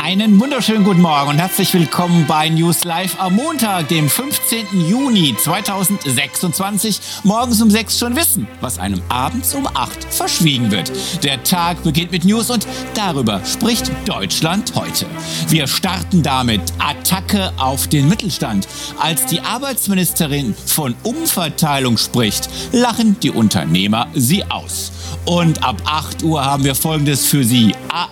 Einen wunderschönen guten Morgen und herzlich willkommen bei News Live am Montag, dem 15. Juni 2026. Morgens um 6 schon wissen, was einem abends um 8 verschwiegen wird. Der Tag beginnt mit News und darüber spricht Deutschland heute. Wir starten damit Attacke auf den Mittelstand. Als die Arbeitsministerin von Umverteilung spricht, lachen die Unternehmer sie aus. Und ab 8 Uhr haben wir Folgendes für Sie.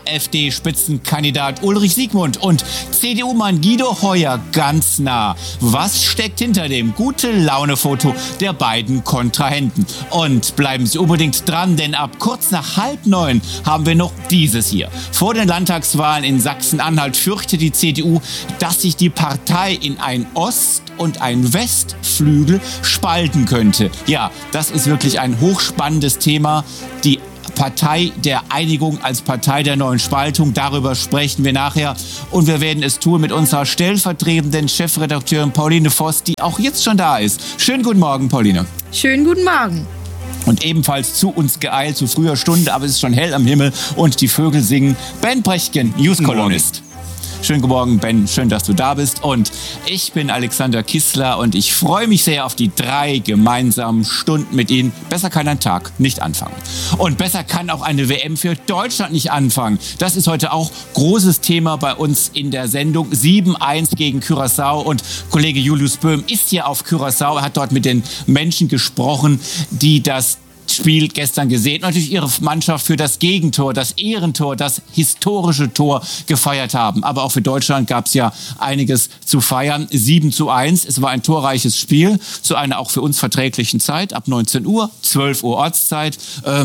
AfD-Spitzenkandidat Ulrich Siegmund und CDU-Mann Guido Heuer ganz nah. Was steckt hinter dem Gute-Laune-Foto der beiden Kontrahenten? Und bleiben Sie unbedingt dran, denn ab kurz nach 8:30 haben wir noch dieses hier. Vor den Landtagswahlen in Sachsen-Anhalt fürchtet die CDU, dass sich die Partei in ein Ost- und ein Westflügel spalten könnte. Ja, das ist wirklich ein hochspannendes Thema. Die Partei der Einigung als Partei der neuen Spaltung, darüber sprechen wir nachher. Und wir werden es tun mit unserer stellvertretenden Chefredakteurin Pauline Voss, die auch jetzt schon da ist. Schönen guten Morgen, Pauline. Schönen guten Morgen. Und ebenfalls zu uns geeilt, zu früher Stunde, aber es ist schon hell am Himmel und die Vögel singen. Ben Brechtgen, News-Kolumnist. Schönen guten Morgen, Ben. Schön, dass du da bist. Und ich bin Alexander Kissler und ich freue mich sehr auf die 3 gemeinsamen Stunden mit Ihnen. Besser kann ein Tag nicht anfangen. Und besser kann auch eine WM für Deutschland nicht anfangen. Das ist heute auch großes Thema bei uns in der Sendung. 7-1 gegen Curaçao. Und Kollege Julius Böhm ist hier auf Curaçao. Er hat dort mit den Menschen gesprochen, die das Spiel gestern gesehen, natürlich ihre Mannschaft für das Gegentor, das Ehrentor, das historische Tor gefeiert haben. Aber auch für Deutschland gab es ja einiges zu feiern. 7-1, es war ein torreiches Spiel zu einer auch für uns verträglichen Zeit, ab 19 Uhr, 12 Uhr Ortszeit.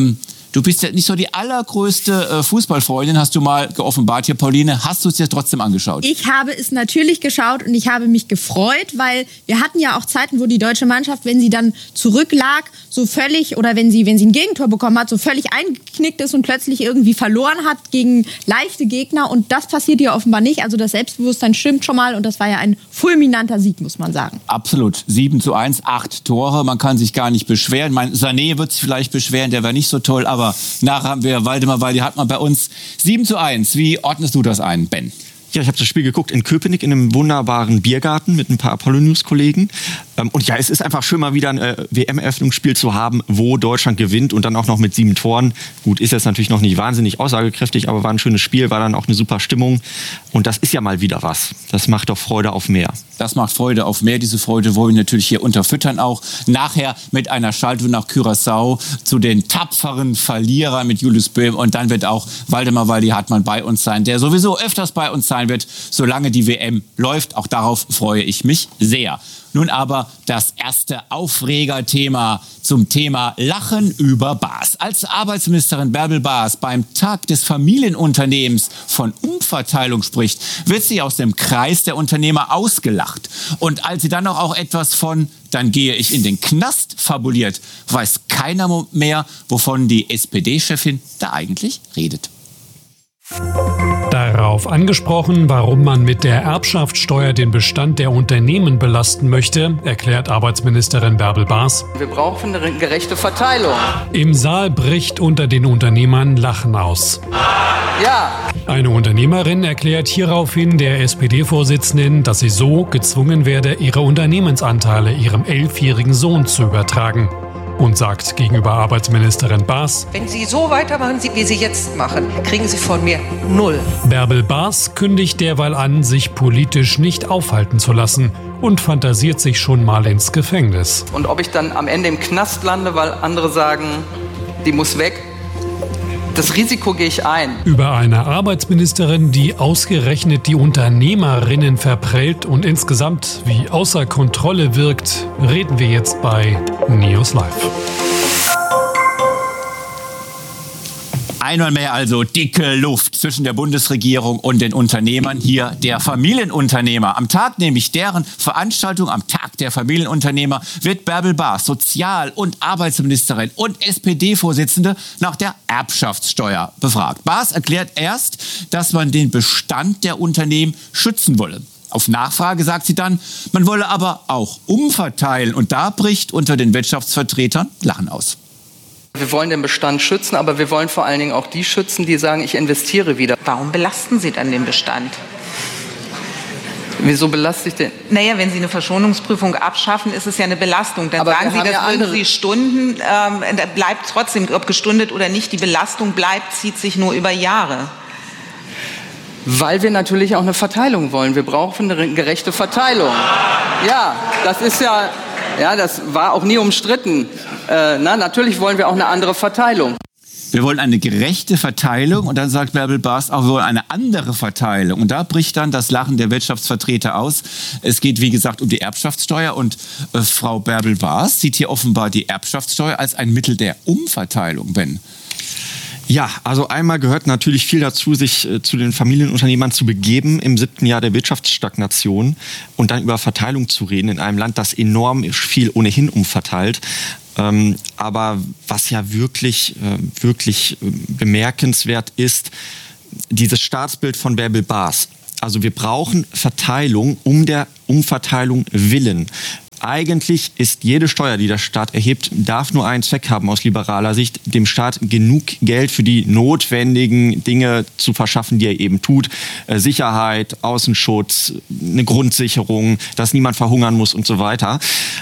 Du bist ja nicht so die allergrößte Fußballfreundin, hast du mal geoffenbart hier, Pauline. Hast du es dir trotzdem angeschaut? Ich habe es natürlich geschaut und ich habe mich gefreut, weil wir hatten ja auch Zeiten, wo die deutsche Mannschaft, wenn sie dann zurücklag, so völlig, oder wenn sie ein Gegentor bekommen hat, so völlig eingeknickt ist und plötzlich irgendwie verloren hat gegen leichte Gegner. Und das passiert hier offenbar nicht. Also das Selbstbewusstsein stimmt schon mal und das war ja ein fulminanter Sieg, muss man sagen. Absolut. 7-1, 8 Tore. Man kann sich gar nicht beschweren. Sané wird sich vielleicht beschweren, der war nicht so toll, aber nachher haben wir Waldemar Waldi hat man bei uns 7-1. Wie ordnest du das ein, Ben? Ja, ich habe das Spiel geguckt in Köpenick in einem wunderbaren Biergarten mit ein paar Apollo-News-Kollegen. Und ja, es ist einfach schön, mal wieder ein WM-Eröffnungsspiel zu haben, wo Deutschland gewinnt und dann auch noch mit 7 Toren. Gut, ist jetzt natürlich noch nicht wahnsinnig aussagekräftig, aber war ein schönes Spiel, war dann auch eine super Stimmung. Und das ist ja mal wieder was. Das macht doch Freude auf mehr. Das macht Freude auf mehr. Diese Freude wollen wir natürlich hier unterfüttern auch. Nachher mit einer Schaltung nach Curaçao zu den tapferen Verlierern mit Julius Böhm. Und dann wird auch Waldemar Waldi-Hartmann bei uns sein, der sowieso öfters bei uns sein wird, solange die WM läuft. Auch darauf freue ich mich sehr. Nun aber das erste Aufregerthema zum Thema Lachen über Baas. Als Arbeitsministerin Bärbel Baas beim Tag des Familienunternehmens von Umverteilung spricht, wird sie aus dem Kreis der Unternehmer ausgelacht. Und als sie dann auch etwas von "dann gehe ich in den Knast" fabuliert, weiß keiner mehr, wovon die SPD-Chefin da eigentlich redet. Darauf angesprochen, warum man mit der Erbschaftssteuer den Bestand der Unternehmen belasten möchte, erklärt Arbeitsministerin Bärbel Baas: Wir brauchen eine gerechte Verteilung. Im Saal bricht unter den Unternehmern Lachen aus. Ja. Eine Unternehmerin erklärt hieraufhin der SPD-Vorsitzenden, dass sie so gezwungen werde, ihre Unternehmensanteile ihrem 11-jährigen Sohn zu übertragen. Und sagt gegenüber Arbeitsministerin Baas: Wenn Sie so weitermachen, wie Sie jetzt machen, kriegen Sie von mir 0. Bärbel Baas kündigt derweil an, sich politisch nicht aufhalten zu lassen und fantasiert sich schon mal ins Gefängnis. Und ob ich dann am Ende im Knast lande, weil andere sagen, die muss weg, das Risiko gehe ich ein. Über eine Arbeitsministerin, die ausgerechnet die Unternehmerinnen verprellt und insgesamt wie außer Kontrolle wirkt, reden wir jetzt bei News Live. Einmal mehr also dicke Luft zwischen der Bundesregierung und den Unternehmern. Hier der Familienunternehmer. Am Tag, nämlich deren Veranstaltung, am Tag der Familienunternehmer, wird Bärbel Baas, Sozial- und Arbeitsministerin und SPD-Vorsitzende, nach der Erbschaftssteuer befragt. Baas erklärt erst, dass man den Bestand der Unternehmen schützen wolle. Auf Nachfrage sagt sie dann, man wolle aber auch umverteilen. Und da bricht unter den Wirtschaftsvertretern Lachen aus. Wir wollen den Bestand schützen, aber wir wollen vor allen Dingen auch die schützen, die sagen, ich investiere wieder. Warum belasten Sie dann den Bestand? Wieso belaste ich den? Naja, wenn Sie eine Verschonungsprüfung abschaffen, ist es ja eine Belastung. Dann aber sagen Sie, das ja würden Sie stunden, da bleibt trotzdem, ob gestundet oder nicht, die Belastung bleibt, zieht sich nur über Jahre. Weil wir natürlich auch eine Verteilung wollen. Wir brauchen eine gerechte Verteilung. Ja, das ist ja, das war auch nie umstritten. Natürlich wollen wir auch eine andere Verteilung. Wir wollen eine gerechte Verteilung und dann sagt Bärbel Baas auch, wir wollen eine andere Verteilung. Und da bricht dann das Lachen der Wirtschaftsvertreter aus. Es geht, wie gesagt, um die Erbschaftssteuer und Frau Bärbel Baas sieht hier offenbar die Erbschaftssteuer als ein Mittel der Umverteilung, Ben. Ja, also einmal gehört natürlich viel dazu, sich zu den Familienunternehmern zu begeben im 7. Jahr der Wirtschaftsstagnation und dann über Verteilung zu reden in einem Land, das enorm viel ohnehin umverteilt. Aber was ja wirklich bemerkenswert ist, dieses Staatsbild von Bärbel Baas. Also wir brauchen Verteilung um der Umverteilung willen. Eigentlich ist jede Steuer, die der Staat erhebt, darf nur einen Zweck haben aus liberaler Sicht, dem Staat genug Geld für die notwendigen Dinge zu verschaffen, die er eben tut. Sicherheit, Außenschutz, eine Grundsicherung, dass niemand verhungern muss und so weiter.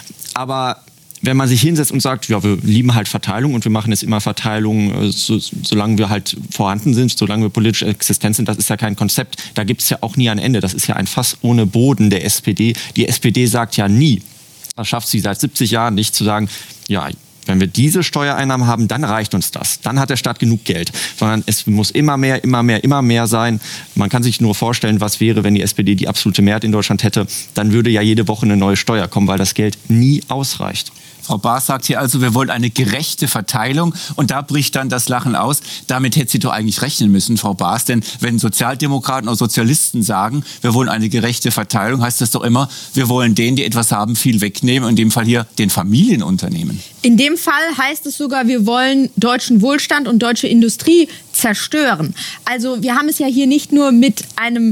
Aber wenn man sich hinsetzt und sagt, ja, wir lieben halt Verteilung und wir machen jetzt immer Verteilung, solange wir halt vorhanden sind, solange wir politisch existent sind, das ist ja kein Konzept. Da gibt es ja auch nie ein Ende. Das ist ja ein Fass ohne Boden der SPD. Die SPD sagt ja nie, das schafft sie seit 70 Jahren nicht, zu sagen, ja, wenn wir diese Steuereinnahmen haben, dann reicht uns das. Dann hat der Staat genug Geld. Sondern es muss immer mehr sein. Man kann sich nur vorstellen, was wäre, wenn die SPD die absolute Mehrheit in Deutschland hätte. Dann würde ja jede Woche eine neue Steuer kommen, weil das Geld nie ausreicht. Frau Baas sagt hier also, wir wollen eine gerechte Verteilung und da bricht dann das Lachen aus. Damit hätte sie doch eigentlich rechnen müssen, Frau Baas, denn wenn Sozialdemokraten oder Sozialisten sagen, wir wollen eine gerechte Verteilung, heißt das doch immer, wir wollen denen, die etwas haben, viel wegnehmen, in dem Fall hier den Familienunternehmen. In dem Fall heißt es sogar, wir wollen deutschen Wohlstand und deutsche Industrie zerstören. Also wir haben es ja hier nicht nur mit einem,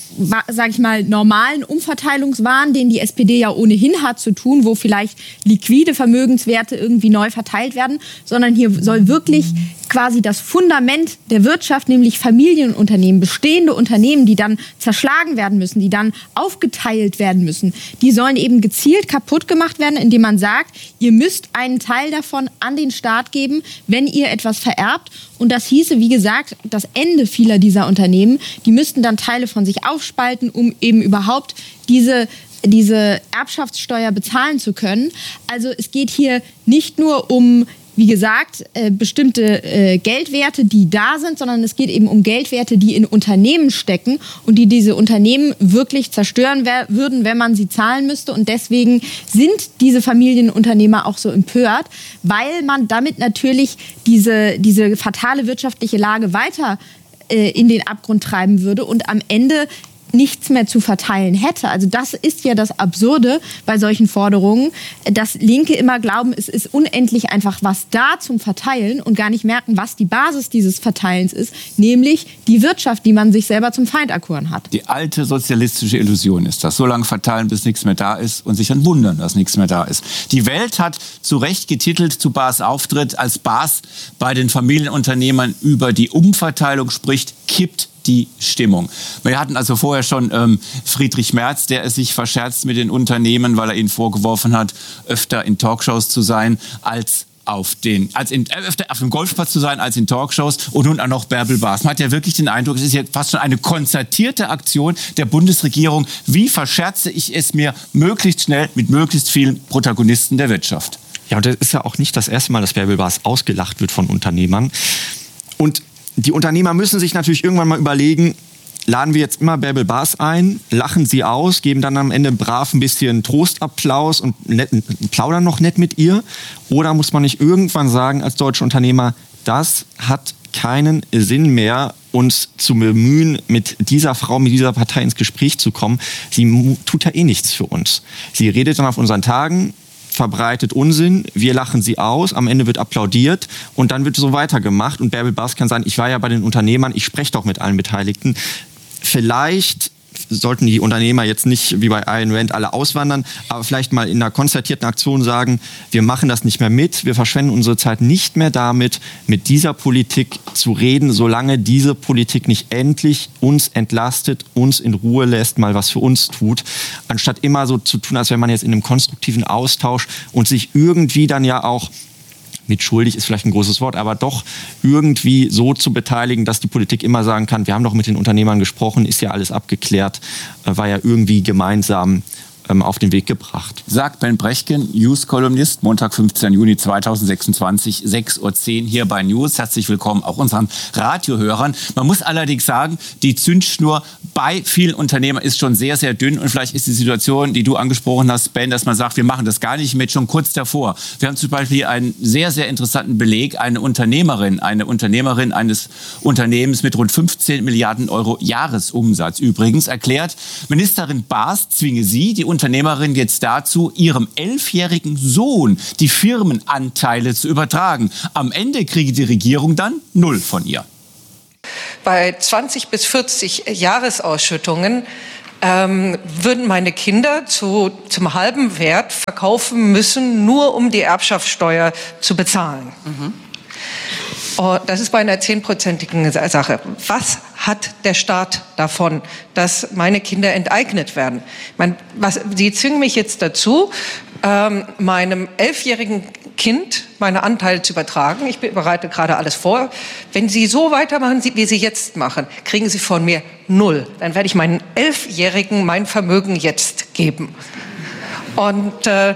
sage ich mal, normalen Umverteilungswahn, den die SPD ja ohnehin hat, zu tun, wo vielleicht liquide Vermögenswerte irgendwie neu verteilt werden, sondern hier soll wirklich quasi das Fundament der Wirtschaft, nämlich Familienunternehmen, bestehende Unternehmen, die dann zerschlagen werden müssen, die dann aufgeteilt werden müssen, die sollen eben gezielt kaputt gemacht werden, indem man sagt, ihr müsst einen Teil davon an den Staat geben, wenn ihr etwas vererbt. Und das hieße, wie gesagt, das Ende vieler dieser Unternehmen. Die müssten dann Teile von sich aufspalten, um eben überhaupt diese Erbschaftssteuer bezahlen zu können. Also es geht hier nicht nur um, wie gesagt, bestimmte Geldwerte, die da sind, sondern es geht eben um Geldwerte, die in Unternehmen stecken und die diese Unternehmen wirklich zerstören würden, wenn man sie zahlen müsste. Und deswegen sind diese Familienunternehmer auch so empört, weil man damit natürlich diese fatale wirtschaftliche Lage weiter in den Abgrund treiben würde und am Ende nichts mehr zu verteilen hätte. Also das ist ja das Absurde bei solchen Forderungen, dass Linke immer glauben, es ist unendlich einfach was da zum Verteilen und gar nicht merken, was die Basis dieses Verteilens ist, nämlich die Wirtschaft, die man sich selber zum Feind erkoren hat. Die alte sozialistische Illusion ist das. So lange verteilen, bis nichts mehr da ist und sich dann wundern, dass nichts mehr da ist. Die Welt hat zu Recht getitelt zu Baas Auftritt, als Baas bei den Familienunternehmern über die Umverteilung spricht, kippt die Stimmung. Wir hatten also vorher schon Friedrich Merz, der es sich verscherzt mit den Unternehmen, weil er ihnen vorgeworfen hat, öfter in Talkshows zu sein öfter auf dem Golfplatz zu sein als in Talkshows und nun auch noch Bärbel Baas. Man hat ja wirklich den Eindruck, es ist jetzt fast schon eine konzertierte Aktion der Bundesregierung. Wie verscherze ich es mir möglichst schnell mit möglichst vielen Protagonisten der Wirtschaft? Ja, und das ist ja auch nicht das erste Mal, dass Bärbel Baas ausgelacht wird von Unternehmern. Und die Unternehmer müssen sich natürlich irgendwann mal überlegen, laden wir jetzt immer Bärbel Baas ein, lachen sie aus, geben dann am Ende brav ein bisschen Trostapplaus und plaudern noch nett mit ihr? Oder muss man nicht irgendwann sagen als deutscher Unternehmer, das hat keinen Sinn mehr, uns zu bemühen, mit dieser Frau, mit dieser Partei ins Gespräch zu kommen. Sie tut ja eh nichts für uns. Sie redet dann auf unseren Tagen, verbreitet Unsinn, wir lachen sie aus, am Ende wird applaudiert und dann wird so weitergemacht und Bärbel Baas kann sagen, ich war ja bei den Unternehmern, ich spreche doch mit allen Beteiligten. Vielleicht sollten die Unternehmer jetzt nicht wie bei Ayn Rand alle auswandern, aber vielleicht mal in einer konzertierten Aktion sagen, wir machen das nicht mehr mit, wir verschwenden unsere Zeit nicht mehr damit, mit dieser Politik zu reden, solange diese Politik nicht endlich uns entlastet, uns in Ruhe lässt, mal was für uns tut, anstatt immer so zu tun, als wenn man jetzt in einem konstruktiven Austausch und sich irgendwie dann ja auch mit schuldig ist vielleicht ein großes Wort, aber doch irgendwie so zu beteiligen, dass die Politik immer sagen kann, wir haben doch mit den Unternehmern gesprochen, ist ja alles abgeklärt, war ja irgendwie gemeinsam auf den Weg gebracht. Sagt Ben Brechtken, News-Kolumnist, Montag, 15. Juni 2026, 6:10 Uhr hier bei News. Herzlich willkommen auch unseren Radiohörern. Man muss allerdings sagen, die Zündschnur bei vielen Unternehmern ist schon sehr, sehr dünn. Und vielleicht ist die Situation, die du angesprochen hast, Ben, dass man sagt, wir machen das gar nicht mit, schon kurz davor. Wir haben zum Beispiel einen sehr, sehr interessanten Beleg. Eine Unternehmerin eines Unternehmens mit rund 15 Milliarden Euro Jahresumsatz übrigens erklärt, Ministerin Baas zwinge sie, die Unternehmerin, jetzt dazu, ihrem 11-jährigen Sohn die Firmenanteile zu übertragen. Am Ende kriege die Regierung dann 0 von ihr. Bei 20 bis 40 Jahresausschüttungen würden meine Kinder zum halben Wert verkaufen müssen, nur um die Erbschaftssteuer zu bezahlen. Das ist bei einer 10-prozentigen Sache. Was hat der Staat davon, dass meine Kinder enteignet werden? Sie zwingen mich jetzt dazu, meinem 11-jährigen Kind meine Anteile zu übertragen. Ich bereite gerade alles vor. Wenn Sie so weitermachen, wie Sie jetzt machen, kriegen Sie von mir 0. Dann werde ich meinen 11-jährigen mein Vermögen jetzt geben. Und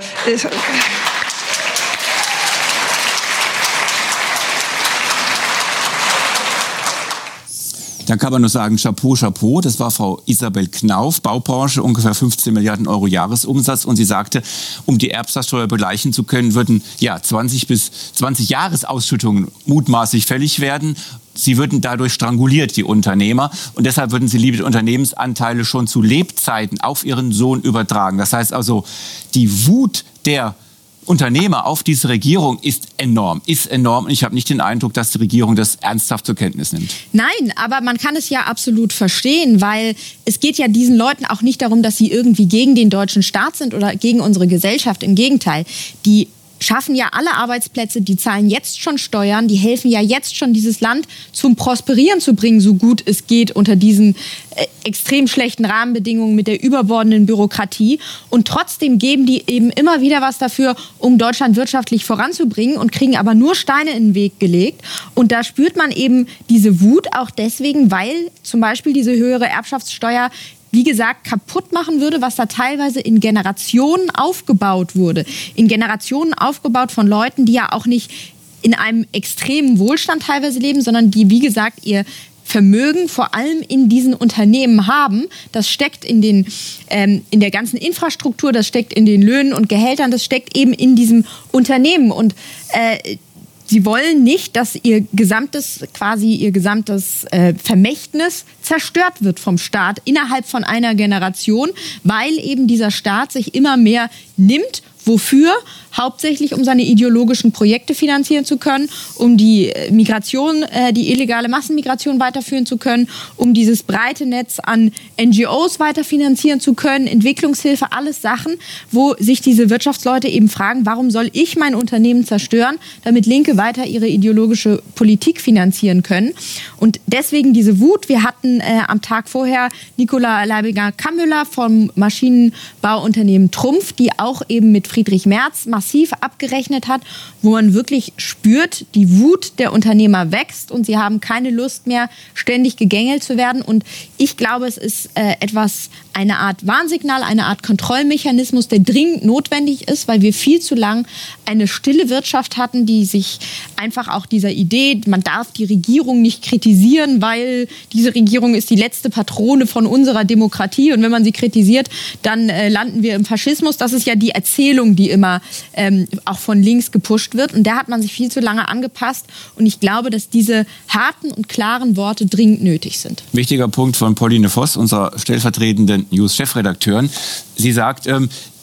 Da kann man nur sagen, Chapeau, Chapeau. Das war Frau Isabel Knauf, Baubranche, ungefähr 15 Milliarden Euro Jahresumsatz. Und sie sagte, um die Erbschaftssteuer begleichen zu können, würden 20 bis 20 Jahresausschüttungen mutmaßlich fällig werden. Sie würden dadurch stranguliert, die Unternehmer. Und deshalb würden sie lieber die Unternehmensanteile schon zu Lebzeiten auf ihren Sohn übertragen. Das heißt also, die Wut der Unternehmer auf diese Regierung ist enorm. Und ich habe nicht den Eindruck, dass die Regierung das ernsthaft zur Kenntnis nimmt. Nein, aber man kann es ja absolut verstehen, weil es geht ja diesen Leuten auch nicht darum, dass sie irgendwie gegen den deutschen Staat sind oder gegen unsere Gesellschaft. Im Gegenteil, die schaffen ja alle Arbeitsplätze, die zahlen jetzt schon Steuern, die helfen ja jetzt schon, dieses Land zum Prosperieren zu bringen, so gut es geht unter diesen extrem schlechten Rahmenbedingungen mit der überbordenden Bürokratie. Und trotzdem geben die eben immer wieder was dafür, um Deutschland wirtschaftlich voranzubringen und kriegen aber nur Steine in den Weg gelegt. Und da spürt man eben diese Wut auch deswegen, weil zum Beispiel diese höhere Erbschaftssteuer wie gesagt, kaputt machen würde, was da teilweise in Generationen aufgebaut wurde. In Generationen aufgebaut von Leuten, die ja auch nicht in einem extremen Wohlstand teilweise leben, sondern die, wie gesagt, ihr Vermögen vor allem in diesen Unternehmen haben. Das steckt in der ganzen Infrastruktur, das steckt in den Löhnen und Gehältern, das steckt eben in diesem Unternehmen. Und sie wollen nicht, dass ihr gesamtes Vermächtnis zerstört wird vom Staat innerhalb von einer Generation, weil eben dieser Staat sich immer mehr nimmt. Wofür? Hauptsächlich, um seine ideologischen Projekte finanzieren zu können, um die Migration, die illegale Massenmigration weiterführen zu können, um dieses breite Netz an NGOs weiter finanzieren zu können, Entwicklungshilfe, alles Sachen, wo sich diese Wirtschaftsleute eben fragen, warum soll ich mein Unternehmen zerstören, damit Linke weiter ihre ideologische Politik finanzieren können. Und deswegen diese Wut. Wir hatten am Tag vorher Nicola Leibinger-Kammüller vom Maschinenbauunternehmen Trumpf, die auch eben mit Friedrich Merz massiv abgerechnet hat, wo man wirklich spürt, die Wut der Unternehmer wächst und sie haben keine Lust mehr, ständig gegängelt zu werden. Und ich glaube, es ist eine Art Warnsignal, eine Art Kontrollmechanismus, der dringend notwendig ist, weil wir viel zu lang eine stille Wirtschaft hatten, die sich einfach auch dieser Idee, man darf die Regierung nicht kritisieren, weil diese Regierung ist die letzte Patrone von unserer Demokratie und wenn man sie kritisiert, dann landen wir im Faschismus. Das ist ja die Erzählung, die immer auch von links gepusht wird. Und da hat man sich viel zu lange angepasst. Und ich glaube, dass diese harten und klaren Worte dringend nötig sind. Wichtiger Punkt von Pauline Voss, unserer stellvertretenden News-Chefredakteurin. Sie sagt,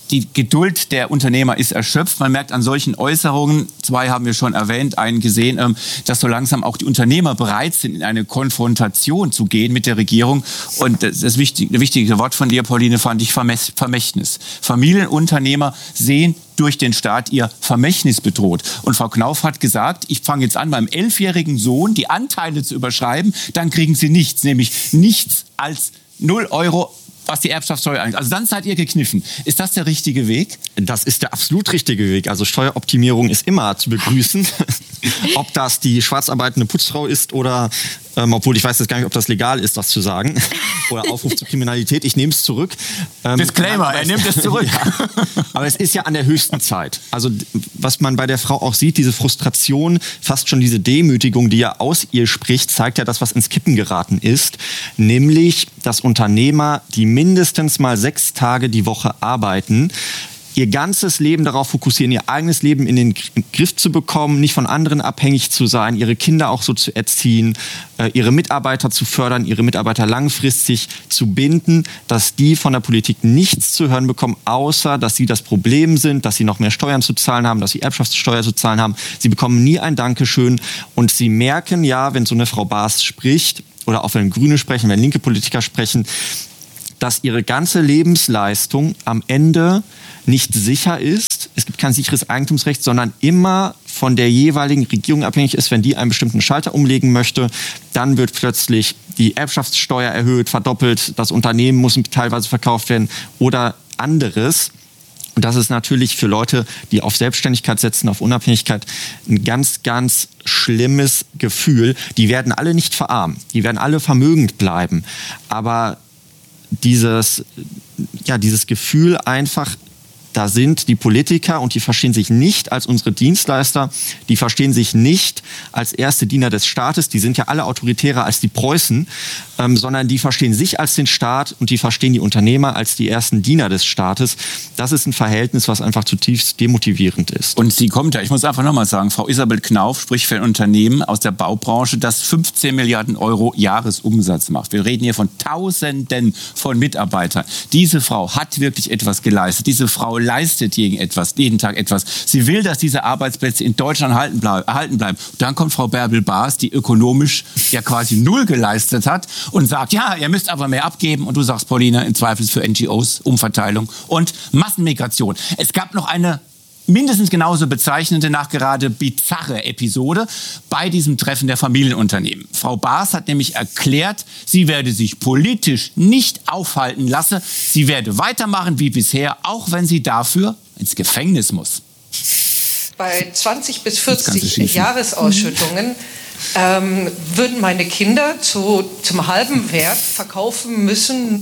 die Geduld der Unternehmer ist erschöpft. Man merkt an solchen Äußerungen, 2 haben wir schon erwähnt, einen gesehen, dass so langsam auch die Unternehmer bereit sind, in eine Konfrontation zu gehen mit der Regierung. Und das wichtige Wort von dir, Pauline, fand ich Vermächtnis. Familienunternehmer sehen durch den Staat ihr Vermächtnis bedroht. Und Frau Knauf hat gesagt, ich fange jetzt an, meinem 11-jährigen Sohn die Anteile zu überschreiben, dann kriegen sie nichts, nämlich nichts als 0 Euro, was die Erbschaftssteuer angeht. Also dann seid ihr gekniffen. Ist das der richtige Weg? Das ist der absolut richtige Weg. Also Steueroptimierung ist immer zu begrüßen. Ob das die schwarzarbeitende Putzfrau ist oder, obwohl ich weiß jetzt gar nicht, ob das legal ist, das zu sagen, oder Aufruf zur Kriminalität. Ich nehme es zurück. Disclaimer, er nimmt es zurück. Ja, aber es ist ja an der höchsten Zeit. Also was man bei der Frau auch sieht, diese Frustration, fast schon diese Demütigung, die ja aus ihr spricht, zeigt ja das, was ins Kippen geraten ist. Nämlich, dass Unternehmer, die mindestens mal 6 Tage die Woche arbeiten, ihr ganzes Leben darauf fokussieren, ihr eigenes Leben in den Griff zu bekommen, nicht von anderen abhängig zu sein, ihre Kinder auch so zu erziehen, ihre Mitarbeiter zu fördern, ihre Mitarbeiter langfristig zu binden, dass die von der Politik nichts zu hören bekommen, außer dass sie das Problem sind, dass sie noch mehr Steuern zu zahlen haben, dass sie Erbschaftssteuer zu zahlen haben. Sie bekommen nie ein Dankeschön und sie merken ja, wenn so eine Frau Baas spricht oder auch wenn Grüne sprechen, wenn linke Politiker sprechen, dass ihre ganze Lebensleistung am Ende nicht sicher ist. Es gibt kein sicheres Eigentumsrecht, sondern immer von der jeweiligen Regierung abhängig ist. Wenn die einen bestimmten Schalter umlegen möchte, dann wird plötzlich die Erbschaftssteuer erhöht, verdoppelt, das Unternehmen muss teilweise verkauft werden oder anderes. Und das ist natürlich für Leute, die auf Selbstständigkeit setzen, auf Unabhängigkeit, ein ganz, ganz schlimmes Gefühl. Die werden alle nicht verarmen, die werden alle vermögend bleiben. Aber dieses Gefühl einfach, da sind die Politiker und die verstehen sich nicht als unsere Dienstleister, die verstehen sich nicht als erste Diener des Staates, die sind ja alle autoritärer als die Preußen, sondern die verstehen sich als den Staat und die verstehen die Unternehmer als die ersten Diener des Staates. Das ist ein Verhältnis, was einfach zutiefst demotivierend ist. Und sie kommt ja, ich muss einfach nochmal sagen, Frau Isabel Knauf spricht für ein Unternehmen aus der Baubranche, das 15 Milliarden Euro Jahresumsatz macht. Wir reden hier von Tausenden von Mitarbeitern. Diese Frau hat wirklich etwas geleistet. Diese Frau leistet jeden Tag etwas. Sie will, dass diese Arbeitsplätze in Deutschland erhalten bleiben. Und dann kommt Frau Bärbel Baas, die ökonomisch ja quasi 0 geleistet hat und sagt, ja, ihr müsst aber mehr abgeben. Und du sagst, Pauline, im Zweifel für NGOs, Umverteilung und Massenmigration. Es gab noch eine mindestens genauso bezeichnende, nachgerade bizarre Episode bei diesem Treffen der Familienunternehmen. Frau Baas hat nämlich erklärt, sie werde sich politisch nicht aufhalten lassen. Sie werde weitermachen wie bisher, auch wenn sie dafür ins Gefängnis muss. Bei 20 bis 40 Jahresausschüttungen würden meine Kinder zum halben Wert verkaufen müssen.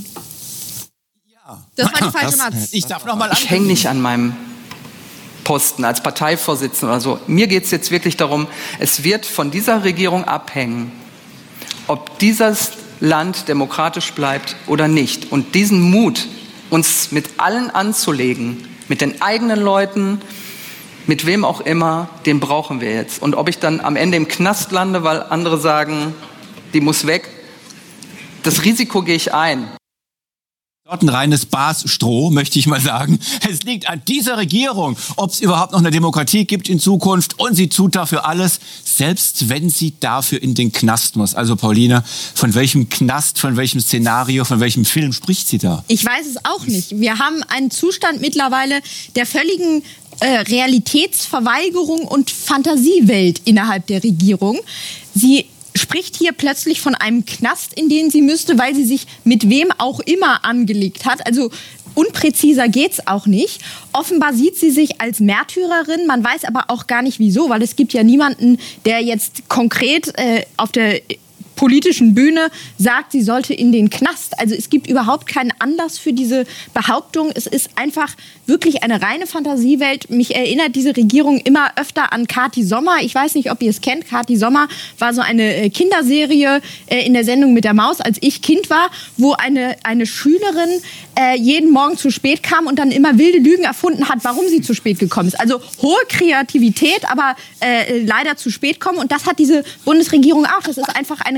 Ja. Das war die falsche Matz. Ich darf noch mal Ich hänge nicht an meinem Posten als Parteivorsitzender oder so. Mir geht es jetzt wirklich darum, es wird von dieser Regierung abhängen, ob dieses Land demokratisch bleibt oder nicht. Und diesen Mut, uns mit allen anzulegen, mit den eigenen Leuten, mit wem auch immer, den brauchen wir jetzt. Und ob ich dann am Ende im Knast lande, weil andere sagen, die muss weg, das Risiko gehe ich ein. Ein reines Baas-Stroh, möchte ich mal sagen. Es liegt an dieser Regierung, ob es überhaupt noch eine Demokratie gibt in Zukunft, und sie tut dafür alles, selbst wenn sie dafür in den Knast muss. Also Pauline, von welchem Knast, von welchem Szenario, von welchem Film spricht sie da? Ich weiß es auch nicht. Wir haben einen Zustand mittlerweile der völligen Realitätsverweigerung und Fantasiewelt innerhalb der Regierung. Sie spricht hier plötzlich von einem Knast, in den sie müsste, weil sie sich mit wem auch immer angelegt hat. Also unpräziser geht's auch nicht. Offenbar sieht sie sich als Märtyrerin. Man weiß aber auch gar nicht wieso, weil es gibt ja niemanden, der jetzt konkret auf der politischen Bühne sagt, sie sollte in den Knast. Also es gibt überhaupt keinen Anlass für diese Behauptung. Es ist einfach wirklich eine reine Fantasiewelt. Mich erinnert diese Regierung immer öfter an Kathi Sommer. Ich weiß nicht, ob ihr es kennt. Kathi Sommer war so eine Kinderserie in der Sendung mit der Maus, als ich Kind war, wo eine Schülerin jeden Morgen zu spät kam und dann immer wilde Lügen erfunden hat, warum sie zu spät gekommen ist. Also hohe Kreativität, aber leider zu spät kommen. Und das hat diese Bundesregierung auch. Das ist einfach eine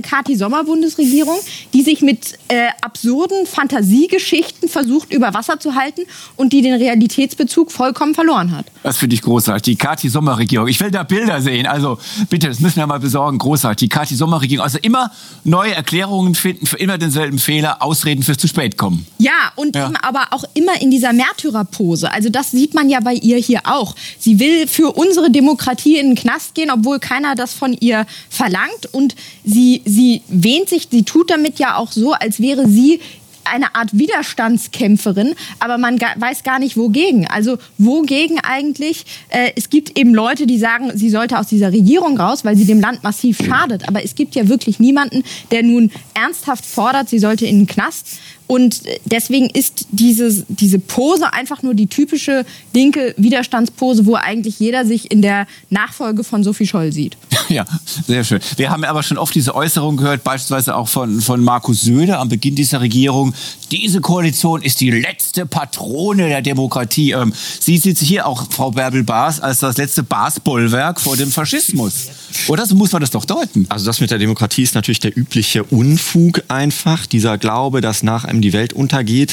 Kathi-Sommer-Bundesregierung, die sich mit absurden Fantasiegeschichten versucht, über Wasser zu halten und die den Realitätsbezug vollkommen verloren hat. Das finde ich großartig. Die Kathi-Sommer-Regierung. Ich will da Bilder sehen. Also bitte, das müssen wir mal besorgen. Großartig. Die Kathi-Sommer-Regierung. Also immer neue Erklärungen finden für immer denselben Fehler, Ausreden fürs zu spät kommen. Ja, und aber auch immer in dieser Märtyrerpose. Also das sieht man ja bei ihr hier auch. Sie will für unsere Demokratie in den Knast gehen, obwohl keiner das von ihr verlangt. Und sie wähnt sich, sie tut damit ja auch so, als wäre sie eine Art Widerstandskämpferin, aber man weiß gar nicht, wogegen. Also wogegen eigentlich? Es gibt eben Leute, die sagen, sie sollte aus dieser Regierung raus, weil sie dem Land massiv schadet. Aber es gibt ja wirklich niemanden, der nun ernsthaft fordert, sie sollte in den Knast. Und deswegen ist diese Pose einfach nur die typische linke Widerstandspose, wo eigentlich jeder sich in der Nachfolge von Sophie Scholl sieht. Ja, sehr schön. Wir haben aber schon oft diese Äußerung gehört, beispielsweise auch von Markus Söder am Beginn dieser Regierung. Diese Koalition ist die letzte Patrone der Demokratie. Sie sieht sich hier auch, Frau Bärbel-Baas, als das letzte Baas-Bollwerk vor dem Faschismus. Oder so muss man das doch deuten. Also das mit der Demokratie ist natürlich der übliche Unfug einfach. Dieser Glaube, dass nach einem die Welt untergeht,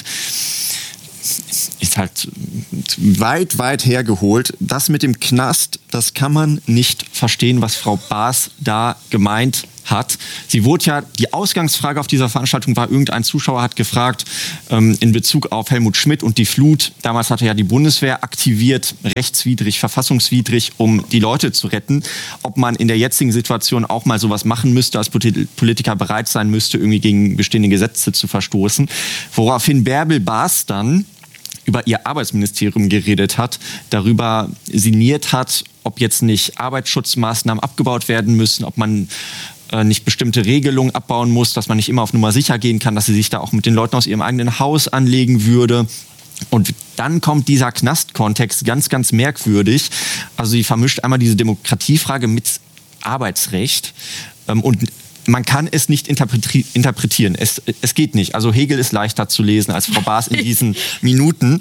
ist halt weit, weit hergeholt. Das mit dem Knast, das kann man nicht verstehen, was Frau Baas da gemeint hat. Sie wurde ja, die Ausgangsfrage auf dieser Veranstaltung war, irgendein Zuschauer hat gefragt, in Bezug auf Helmut Schmidt und die Flut. Damals hatte ja die Bundeswehr aktiviert, rechtswidrig, verfassungswidrig, um die Leute zu retten. Ob man in der jetzigen Situation auch mal sowas machen müsste, als Politiker bereit sein müsste, irgendwie gegen bestehende Gesetze zu verstoßen. Woraufhin Bärbel-Baas dann über ihr Arbeitsministerium geredet hat, darüber sinniert hat, ob jetzt nicht Arbeitsschutzmaßnahmen abgebaut werden müssen, ob man nicht bestimmte Regelungen abbauen muss, dass man nicht immer auf Nummer sicher gehen kann, dass sie sich da auch mit den Leuten aus ihrem eigenen Haus anlegen würde. Und dann kommt dieser Knastkontext ganz, ganz merkwürdig. Also sie vermischt einmal diese Demokratiefrage mit Arbeitsrecht und man kann es nicht interpretieren. Es geht nicht. Also Hegel ist leichter zu lesen als Frau Baas in diesen Minuten.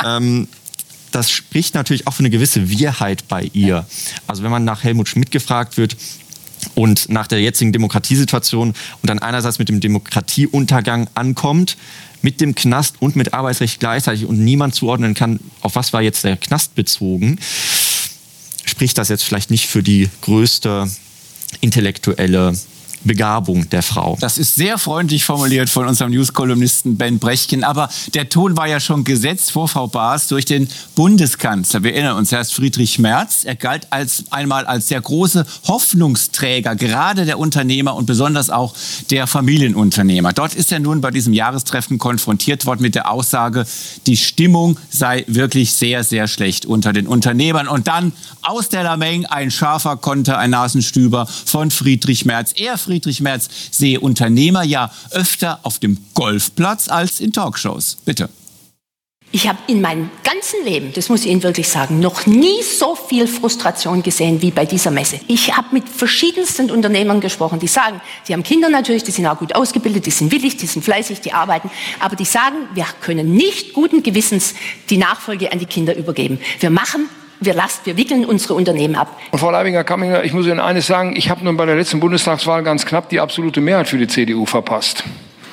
Das spricht natürlich auch für eine gewisse Wirrheit bei ihr. Also wenn man nach Helmut Schmidt gefragt wird und nach der jetzigen Demokratiesituation und dann einerseits mit dem Demokratieuntergang ankommt, mit dem Knast und mit Arbeitsrecht gleichzeitig und niemand zuordnen kann, auf was war jetzt der Knast bezogen, spricht das jetzt vielleicht nicht für die größte intellektuelle Begabung der Frau. Das ist sehr freundlich formuliert von unserem News-Kolumnisten Ben Brechtken, aber der Ton war ja schon gesetzt vor Frau Baas durch den Bundeskanzler. Wir erinnern uns, er ist Friedrich Merz. Er galt einmal als der große Hoffnungsträger, gerade der Unternehmer und besonders auch der Familienunternehmer. Dort ist er nun bei diesem Jahrestreffen konfrontiert worden mit der Aussage, die Stimmung sei wirklich sehr, sehr schlecht unter den Unternehmern. Und dann aus der Lameng ein scharfer Konter, ein Nasenstüber von Friedrich Merz. Friedrich Merz sehe Unternehmer ja öfter auf dem Golfplatz als in Talkshows. Bitte. Ich habe in meinem ganzen Leben, das muss ich Ihnen wirklich sagen, noch nie so viel Frustration gesehen wie bei dieser Messe. Ich habe mit verschiedensten Unternehmern gesprochen, die sagen, sie haben Kinder natürlich, die sind auch gut ausgebildet, die sind willig, die sind fleißig, die arbeiten, aber die sagen, wir können nicht guten Gewissens die Nachfolge an die Kinder übergeben. Wir wickeln unsere Unternehmen ab. Und Frau Leibinger-Kamminger, ich muss Ihnen eines sagen, ich habe nun bei der letzten Bundestagswahl ganz knapp die absolute Mehrheit für die CDU verpasst.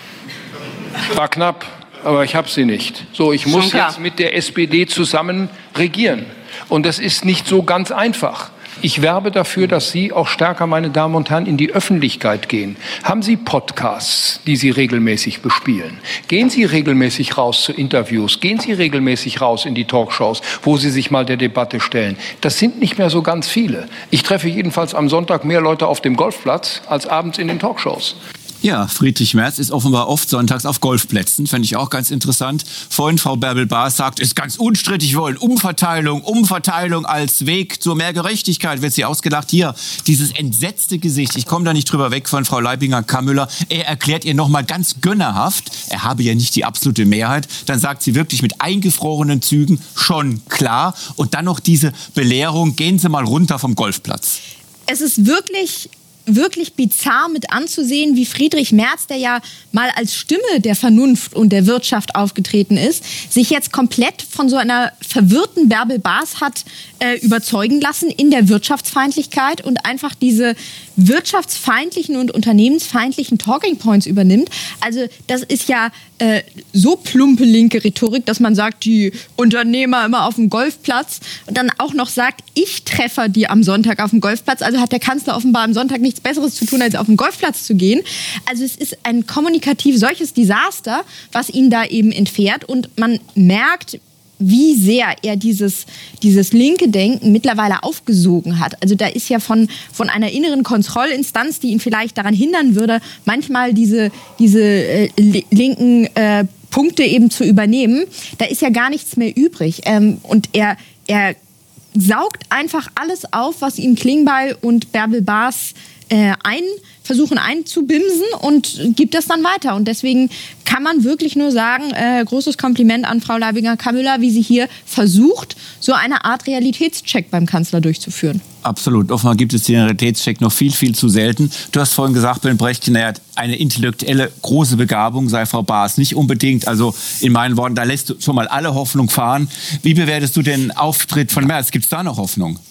War knapp, aber ich habe sie nicht. So, ich muss jetzt mit der SPD zusammen regieren. Und das ist nicht so ganz einfach. Ich werbe dafür, dass Sie auch stärker, meine Damen und Herren, in die Öffentlichkeit gehen. Haben Sie Podcasts, die Sie regelmäßig bespielen? Gehen Sie regelmäßig raus zu Interviews? Gehen Sie regelmäßig raus in die Talkshows, wo Sie sich mal der Debatte stellen? Das sind nicht mehr so ganz viele. Ich treffe jedenfalls am Sonntag mehr Leute auf dem Golfplatz als abends in den Talkshows. Ja, Friedrich Merz ist offenbar oft sonntags auf Golfplätzen, fände ich auch ganz interessant. Vorhin Frau Bärbel-Baas sagt, ist ganz unstrittig, wollen Umverteilung als Weg zu mehr Gerechtigkeit, wird sie ausgedacht. Hier, dieses entsetzte Gesicht, ich komme da nicht drüber weg von Frau Leibinger-Kammüller, er erklärt ihr nochmal ganz gönnerhaft, er habe ja nicht die absolute Mehrheit, dann sagt sie wirklich mit eingefrorenen Zügen, schon klar, und dann noch diese Belehrung, gehen Sie mal runter vom Golfplatz. Es ist wirklich wirklich bizarr mit anzusehen, wie Friedrich Merz, der ja mal als Stimme der Vernunft und der Wirtschaft aufgetreten ist, sich jetzt komplett von so einer verwirrten Bärbel Baas hat überzeugen lassen in der Wirtschaftsfeindlichkeit und einfach diese wirtschaftsfeindlichen und unternehmensfeindlichen Talking Points übernimmt. Also das ist ja so plumpe linke Rhetorik, dass man sagt, die Unternehmer immer auf dem Golfplatz und dann auch noch sagt, ich treffe die am Sonntag auf dem Golfplatz. Also hat der Kanzler offenbar am Sonntag nichts Besseres zu tun, als auf den Golfplatz zu gehen. Also es ist ein kommunikativ solches Desaster, was ihn da eben entfährt und man merkt, wie sehr er dieses linke Denken mittlerweile aufgesogen hat. Also da ist ja von einer inneren Kontrollinstanz, die ihn vielleicht daran hindern würde, manchmal diese linken Punkte eben zu übernehmen, da ist ja gar nichts mehr übrig. Und er saugt einfach alles auf, was ihm Klingbeil und Bärbel Baas versuchen einzubimsen und gibt das dann weiter. Und deswegen kann man wirklich nur sagen, großes Kompliment an Frau Leibinger-Kammüller, wie sie hier versucht, so eine Art Realitätscheck beim Kanzler durchzuführen. Absolut. Offenbar gibt es den Realitätscheck noch viel, viel zu selten. Du hast vorhin gesagt, Ben Brechtchen, er hat eine intellektuelle große Begabung, sei Frau Baas nicht unbedingt. Also in meinen Worten, da lässt du schon mal alle Hoffnung fahren. Wie bewertest du den Auftritt von Merz? Gibt es da noch Hoffnung?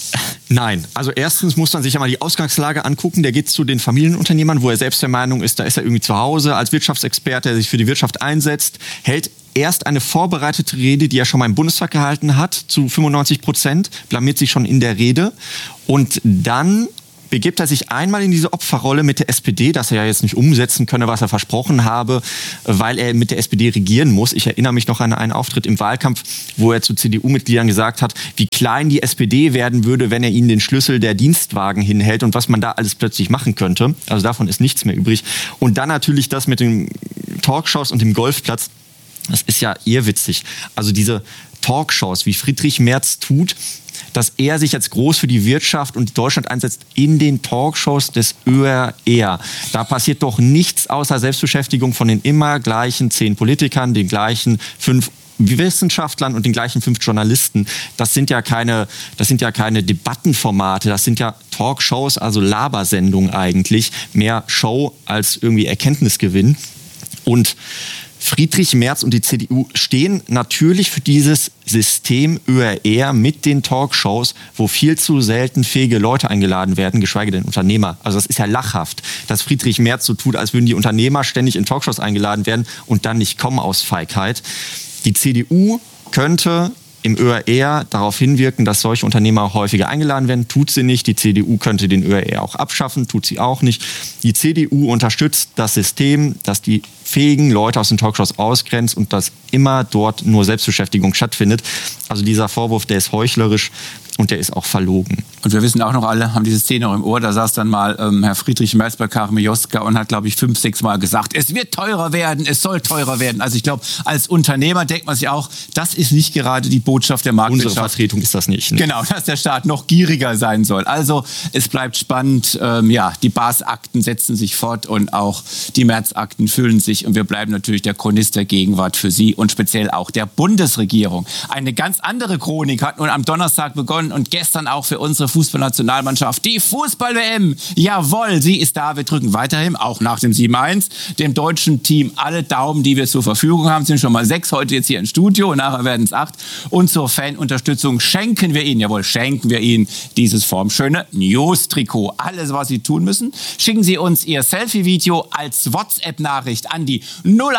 Nein, also erstens muss man sich ja mal die Ausgangslage angucken. Der geht zu den Familienunternehmern, wo er selbst der Meinung ist, da ist er irgendwie zu Hause als Wirtschaftsexperte, der sich für die Wirtschaft einsetzt, hält erst eine vorbereitete Rede, die er schon mal im Bundestag gehalten hat, zu 95%, blamiert sich schon in der Rede und dann begibt er sich einmal in diese Opferrolle mit der SPD, dass er ja jetzt nicht umsetzen könne, was er versprochen habe, weil er mit der SPD regieren muss. Ich erinnere mich noch an einen Auftritt im Wahlkampf, wo er zu CDU-Mitgliedern gesagt hat, wie klein die SPD werden würde, wenn er ihnen den Schlüssel der Dienstwagen hinhält und was man da alles plötzlich machen könnte. Also davon ist nichts mehr übrig. Und dann natürlich das mit den Talkshows und dem Golfplatz. Das ist ja irrwitzig. Also diese Talkshows, wie Friedrich Merz tut, dass er sich jetzt groß für die Wirtschaft und Deutschland einsetzt in den Talkshows des ÖRR. Da passiert doch nichts außer Selbstbeschäftigung von den immer gleichen 10 Politikern, den gleichen 5 Wissenschaftlern und den gleichen 5 Journalisten. Das sind ja keine Debattenformate, das sind ja Talkshows, also Labersendungen eigentlich. Mehr Show als irgendwie Erkenntnisgewinn. Und Friedrich Merz und die CDU stehen natürlich für dieses System ÖRR mit den Talkshows, wo viel zu selten fähige Leute eingeladen werden, geschweige denn Unternehmer. Also das ist ja lachhaft, dass Friedrich Merz so tut, als würden die Unternehmer ständig in Talkshows eingeladen werden und dann nicht kommen aus Feigheit. Die CDU könnte im ÖRR darauf hinwirken, dass solche Unternehmer häufiger eingeladen werden. Tut sie nicht. Die CDU könnte den ÖRR auch abschaffen. Tut sie auch nicht. Die CDU unterstützt das System, das die fähigen Leute aus den Talkshows ausgrenzt und dass immer dort nur Selbstbeschäftigung stattfindet. Also dieser Vorwurf, der ist heuchlerisch und der ist auch verlogen. Und wir wissen auch noch alle, haben diese Szene noch im Ohr, da saß dann mal Herr Friedrich Merz bei Karin Mioska und hat, glaube ich, 5, 6 Mal gesagt, es wird teurer werden, es soll teurer werden. Also ich glaube, als Unternehmer denkt man sich auch, das ist nicht gerade die Botschaft der Marktwirtschaft. Unsere Vertretung ist das nicht. Ne? Genau, dass der Staat noch gieriger sein soll. Also es bleibt spannend. Die Baas-Akten setzen sich fort und auch die Merz-Akten füllen sich. Und wir bleiben natürlich der Chronist der Gegenwart für Sie und speziell auch der Bundesregierung. Eine ganz andere Chronik hat nun am Donnerstag begonnen und gestern auch für unsere Fußballnationalmannschaft. Die Fußball-WM, jawohl, sie ist da. Wir drücken weiterhin, auch nach dem 7-1, dem deutschen Team alle Daumen, die wir zur Verfügung haben. Es sind schon mal 6 heute jetzt hier im Studio, nachher werden es 8. Und zur Fanunterstützung schenken wir Ihnen dieses formschöne News-Trikot. Alles, was Sie tun müssen, schicken Sie uns Ihr Selfie-Video als WhatsApp-Nachricht an die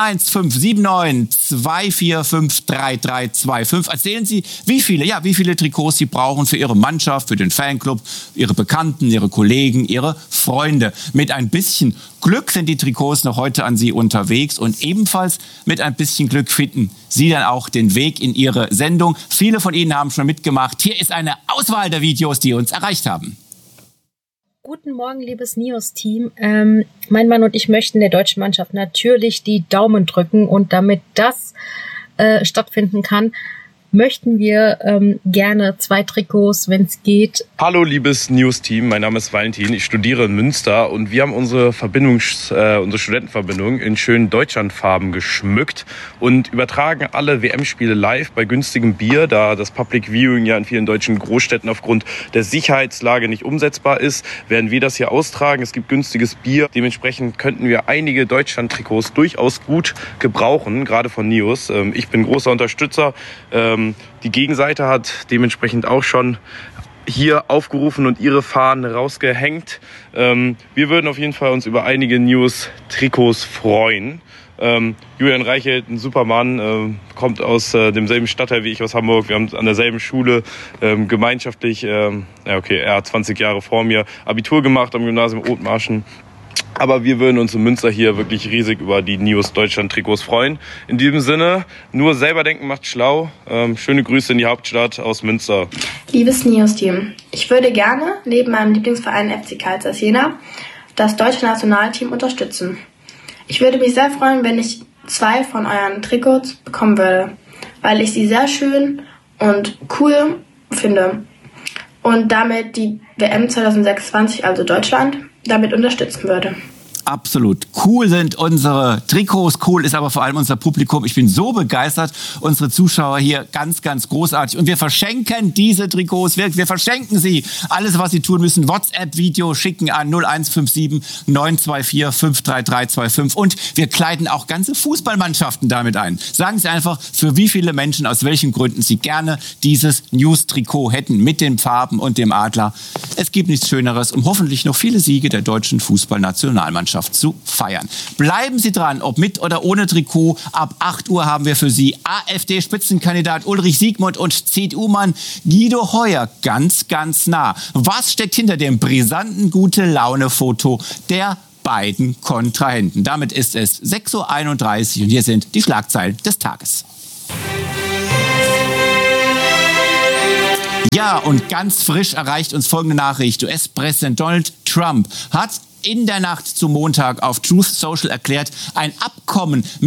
01579 245 3325. Erzählen Sie, wie viele Trikots Sie brauchen für Ihre Mannschaft, für den Fanclub, Ihre Bekannten, Ihre Kollegen, Ihre Freunde. Mit ein bisschen Glück sind die Trikots noch heute an Sie unterwegs und ebenfalls mit ein bisschen Glück finden Sie dann auch den Weg in Ihre Sendung. Viele von Ihnen haben schon mitgemacht. Hier ist eine Auswahl der Videos, die uns erreicht haben. Guten Morgen, liebes NIOS-Team. Mein Mann und ich möchten der deutschen Mannschaft natürlich die Daumen drücken und damit das stattfinden kann, möchten wir gerne 2 Trikots, wenn es geht. Hallo liebes News-Team, mein Name ist Valentin, ich studiere in Münster und wir haben unsere Studentenverbindung in schönen Deutschlandfarben geschmückt und übertragen alle WM-Spiele live bei günstigem Bier, da das Public Viewing ja in vielen deutschen Großstädten aufgrund der Sicherheitslage nicht umsetzbar ist, werden wir das hier austragen. Es gibt günstiges Bier, dementsprechend könnten wir einige Deutschland-Trikots durchaus gut gebrauchen, gerade von News. Ich bin großer Unterstützer. Die Gegenseite hat dementsprechend auch schon hier aufgerufen und ihre Fahnen rausgehängt. Wir würden auf jeden Fall uns über einige News-Trikots freuen. Julian Reichelt, ein super Mann, kommt aus demselben Stadtteil wie ich aus Hamburg. Wir haben an derselben Schule gemeinschaftlich, er hat 20 Jahre vor mir, Abitur gemacht am Gymnasium Othmarschen. Aber wir würden uns in Münster hier wirklich riesig über die News Deutschland Trikots freuen. In diesem Sinne, nur selber denken macht schlau. Schöne Grüße in die Hauptstadt aus Münster. Liebes News-Team, ich würde gerne neben meinem Lieblingsverein FC Carl Zeiss Jena das deutsche Nationalteam unterstützen. Ich würde mich sehr freuen, wenn ich 2 von euren Trikots bekommen würde, weil ich sie sehr schön und cool finde und damit die WM 2026, also Deutschland, damit unterstützen würde. Absolut. Cool sind unsere Trikots, cool ist aber vor allem unser Publikum. Ich bin so begeistert. Unsere Zuschauer hier ganz, ganz großartig. Und wir verschenken diese Trikots. Wir verschenken sie. Alles, was Sie tun müssen, WhatsApp-Video schicken an 0157 924 53325. Und wir kleiden auch ganze Fußballmannschaften damit ein. Sagen Sie einfach, für wie viele Menschen, aus welchen Gründen Sie gerne dieses News-Trikot hätten mit den Farben und dem Adler. Es gibt nichts Schöneres, um hoffentlich noch viele Siege der deutschen Fußballnationalmannschaft zu feiern. Bleiben Sie dran, ob mit oder ohne Trikot. Ab 8 Uhr haben wir für Sie AfD-Spitzenkandidat Ulrich Siegmund und CDU-Mann Guido Heuer ganz, ganz nah. Was steckt hinter dem brisanten Gute-Laune-Foto der beiden Kontrahenten? Damit ist es 6.31 Uhr und hier sind die Schlagzeilen des Tages. Ja, und ganz frisch erreicht uns folgende Nachricht. US-Präsident Donald Trump hat in der Nacht zum Montag auf Truth Social erklärt, ein Abkommen